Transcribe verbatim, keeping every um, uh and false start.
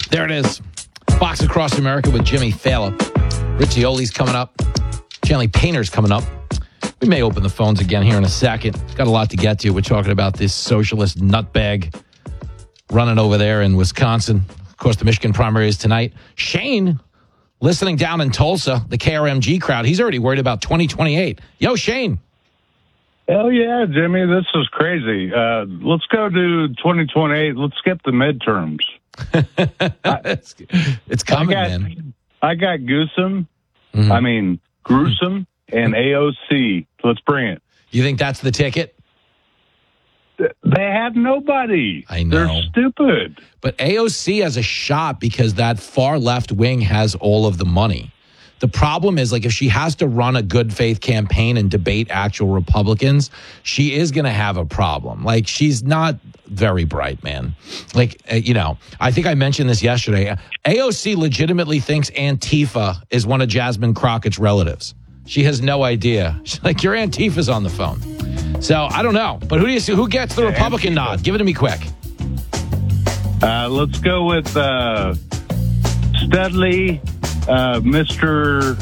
There it is. Fox Across America with Jimmy Fallon. Riccioli's coming up. Chanley Painter's coming up. We may open the phones again here in a second. Got a lot to get to. We're talking about this socialist nutbag running over there in Wisconsin. Of course, the Michigan primary is tonight. Shane, listening down in Tulsa, the K R M G crowd, he's already worried about twenty twenty-eight. Yo, Shane. Hell yeah, Jimmy. This is crazy. Uh, let's go to twenty twenty-eight. Let's skip the midterms. it's, it's coming, I got, man. I got Goosum, Mm-hmm. I mean, Gruesome, and A O C. Let's bring it. You think that's the ticket? They have nobody. I know. They're stupid. But A O C has a shot because that far left wing has all of the money. The problem is, like, if she has to run a good faith campaign and debate actual Republicans, she is going to have a problem. Like, she's not very bright, man. Like, uh, you know, I think I mentioned this yesterday. A O C legitimately thinks Antifa is one of Jasmine Crockett's relatives. She has no idea. She's like, your Antifa's on the phone. So I don't know. But who do you see? Who gets the Republican nod? Give it to me quick. Uh, let's go with uh, Studley, uh, Mister